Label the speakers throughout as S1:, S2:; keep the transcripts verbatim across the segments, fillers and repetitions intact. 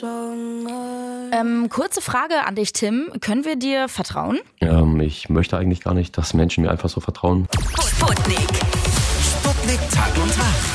S1: Ähm, kurze Frage an dich, Tim. Können wir dir vertrauen?
S2: Ähm, ich möchte eigentlich gar nicht, dass Menschen mir einfach so vertrauen.
S3: Sputnik. Sputnik Tag und Tag.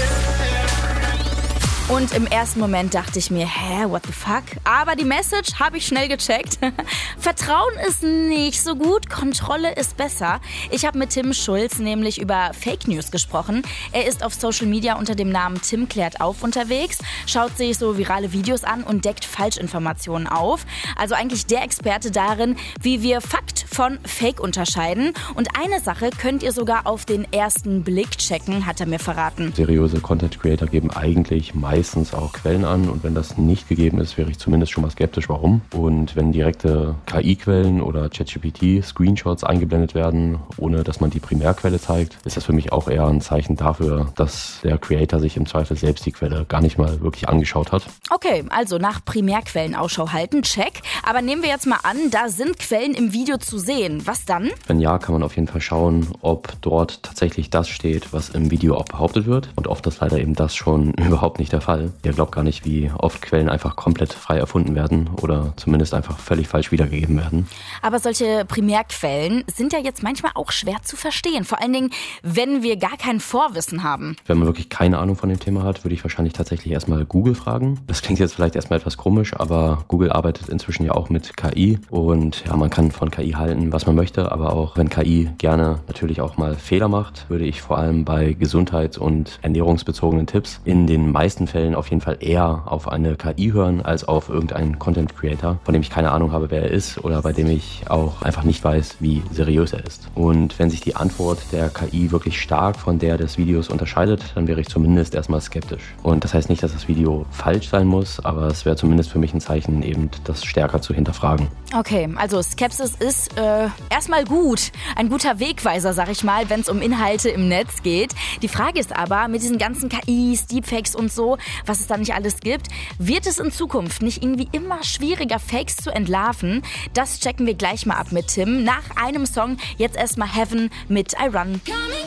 S1: Und im ersten Moment dachte ich mir, hä, what the fuck? Aber die Message habe ich schnell gecheckt. Vertrauen ist nicht so gut, Kontrolle ist besser. Ich habe mit Tim Schulz nämlich über Fake News gesprochen. Er ist auf Social Media unter dem Namen Tim klärt auf unterwegs, schaut sich so virale Videos an und deckt Falschinformationen auf. Also eigentlich der Experte darin, wie wir Fakt von Fake unterscheiden. Und eine Sache könnt ihr sogar auf den ersten Blick checken, hat er mir verraten.
S2: Seriöse Content Creator geben eigentlich meistens auch Quellen an, und wenn das nicht gegeben ist, wäre ich zumindest schon mal skeptisch, warum. Und wenn direkte K I-Quellen oder ChatGPT-Screenshots eingeblendet werden, ohne dass man die Primärquelle zeigt, ist das für mich auch eher ein Zeichen dafür, dass der Creator sich im Zweifel selbst die Quelle gar nicht mal wirklich angeschaut hat.
S1: Okay, also nach Primärquellen Ausschau halten, check. Aber nehmen wir jetzt mal an, da sind Quellen im Video zu sehen. Was dann?
S2: Wenn ja, kann man auf jeden Fall schauen, ob dort tatsächlich das steht, was im Video auch behauptet wird. Und oft ist leider eben das schon überhaupt nicht der Fall. Ihr glaubt gar nicht, wie oft Quellen einfach komplett frei erfunden werden oder zumindest einfach völlig falsch wiedergegeben werden.
S1: Aber solche Primärquellen sind ja jetzt manchmal auch schwer zu verstehen. Vor allen Dingen, wenn wir gar kein Vorwissen haben.
S2: Wenn man wirklich keine Ahnung von dem Thema hat, würde ich wahrscheinlich tatsächlich erstmal Google fragen. Das klingt jetzt vielleicht erstmal etwas komisch, aber Google arbeitet inzwischen ja auch mit K I. Und ja, man kann von K I halten, was man möchte. Aber auch wenn K I gerne natürlich auch mal Fehler macht, würde ich vor allem bei gesundheits- und ernährungsbezogenen Tipps in den meisten Fällen auf jeden Fall eher auf eine K I hören, als auf irgendeinen Content Creator, von dem ich keine Ahnung habe, wer er ist, oder bei dem ich auch einfach nicht weiß, wie seriös er ist. Und wenn sich die Antwort der K I wirklich stark von der des Videos unterscheidet, dann wäre ich zumindest erstmal skeptisch. Und das heißt nicht, dass das Video falsch sein muss, aber es wäre zumindest für mich ein Zeichen, eben das stärker zu hinterfragen.
S1: Okay, also Skepsis ist äh, erstmal gut. Ein guter Wegweiser, sag ich mal, wenn es um Inhalte im Netz geht. Die Frage ist aber, mit diesen ganzen K Is, Deepfakes und so, was es da nicht alles gibt, wird es in Zukunft nicht irgendwie immer schwieriger, Fakes zu entlarven? Das checken wir gleich mal ab mit Tim. Nach einem Song jetzt erstmal Heaven mit I Run.